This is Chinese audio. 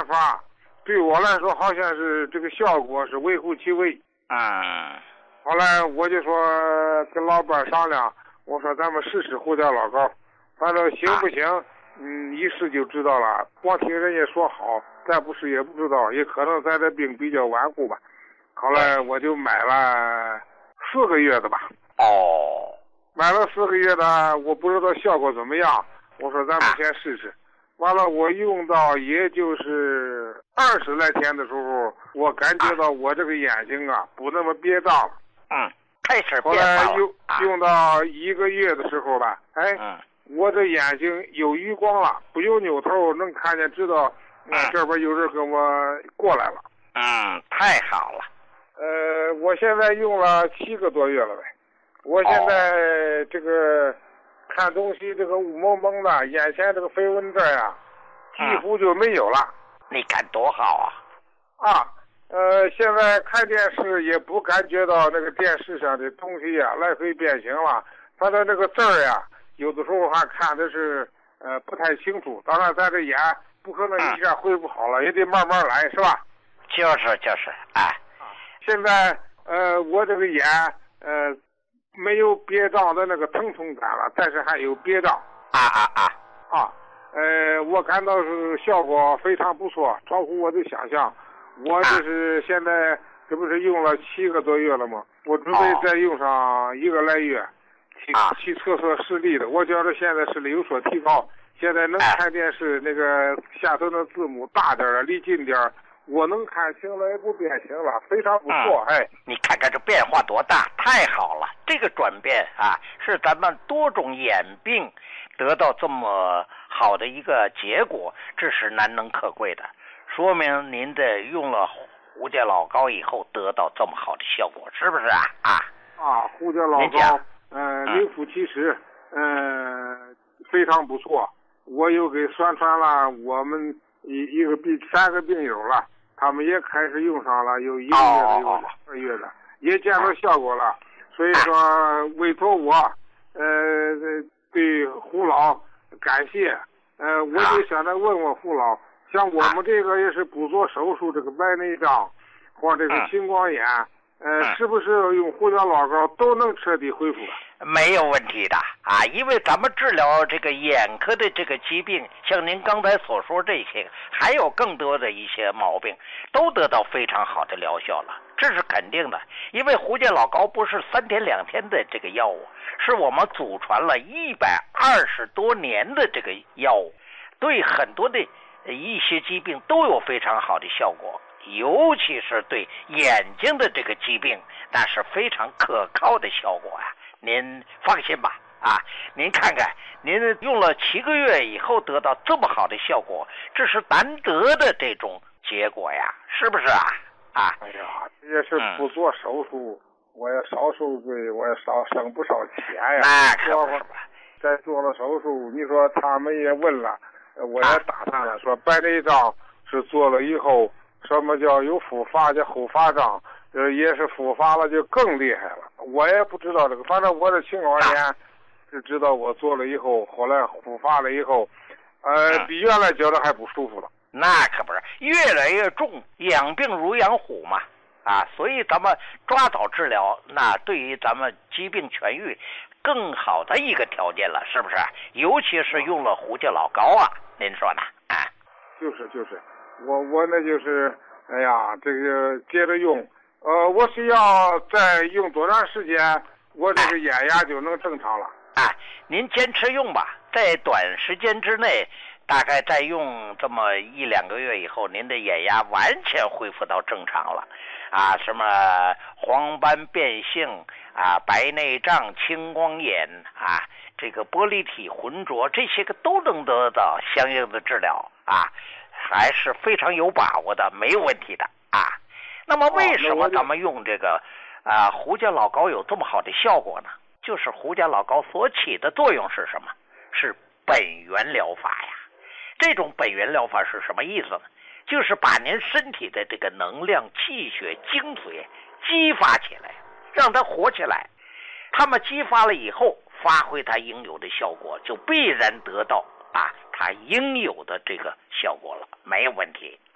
法，对我来说好像是这个效果是微乎其微。后来我就说跟老伴商量，我说咱们试试胡椒老膏，反正行不行，一试就知道了。光听人家说好，再不试也不知道，也可能咱这病比较顽固吧。后来我就买了4个月的吧。买了4个月的，我不知道效果怎么样。我说咱们先试试。完了，我用到也就是20来天的时候，我感觉到我这个眼睛啊不那么憋胀了。 开始后来用到1个月的时候吧，我这眼睛有余光了，不用扭头能看见，知道这边有人跟我过来了。 太好了。 我现在用了7个多月了呗。我现在这个看东西这个雾蒙蒙的，眼前这个飞蚊症呀，几乎就没有了。 你看多好啊！现在看电视也不感觉到那个电视上的东西呀来回变形了，反正那个字儿呀，有的时候还看的是不太清楚。当然咱这眼不可能一下恢复好了，也得慢慢来，是吧？ 就是现在我这个眼没有憋胀的那个疼痛感了，但是还有憋胀。我感到是效果非常不错，超乎我的想象。我这是现在这不是用了7个多月了吗？我准备再用上1个来月，去测视力的。我觉得现在视力有所提高，现在能看电视，那个下头的字幕大点了，离近点，我能看清了，也不变形了，非常不错。 你看看这变化多大，太好了！这个转变是咱们多种眼病得到这么好的一个结果，这是难能可贵的，说明您的用了胡椒老膏以后得到这么好的效果，是不是胡椒老膏名副其实，非常不错。我又给宣传了我们3个病友了，他们也开始用上了，有1个月的，有2个月的，也见到效果了。所以说委托我，对胡老感谢。我就想着问问胡老，像我们这个也是不做手术，这个白内障或这个青光眼，是不是用胡椒老膏都能彻底恢复？ 没有问题的因为咱们治疗这个眼科的这个疾病，像您刚才所说这些，还有更多的一些毛病，都得到非常好的疗效了，这是肯定的。因为胡椒老膏不是3天2天的这个药物，是我们祖传了120多年的这个药物，对很多的一些疾病都有非常好的效果，尤其是对眼睛的这个疾病，那是非常可靠的效果您放心吧您看看，您用了7个月以后得到这么好的效果，这是难得的这种结果呀，是不是这也是不做手术，我也少受罪，我也省不少钱呀。 那可不是。 再做了手术，你说他们也问了，我也打探了，说白内障是做了以后，什么叫有复发叫后发障，也是复发了就更厉害了。我也不知道这个，反正我的青光眼是知道我做了以后，后来复发了以后，比原来觉得还不舒服了。 那可不是，越来越重，养病如养虎嘛所以咱们抓早治疗，那对于咱们疾病痊愈更好的一个条件了，是不是？尤其是用了胡椒老膏您说呢？ 就是，我那就是，这个接着用，我是要再用多长时间，我这个眼压就能正常了？ 您坚持用吧，在短时间之内，大概再用这么1、2个月以后，您的眼压完全恢复到正常了什么黄斑变性白内障、青光眼这个玻璃体浑浊，这些个都能得到相应的治疗还是非常有把握的，没有问题的那么为什么咱们用这个胡椒老膏有这么好的效果呢？就是胡椒老膏所起的作用是什么？是本源疗法呀。这种本源疗法是什么意思呢？就是把您身体的这个能量、气血、精髓激发起来，让它活起来。它们激发了以后，发挥它应有的效果，就必然得到它应有的这个效果了，没有问题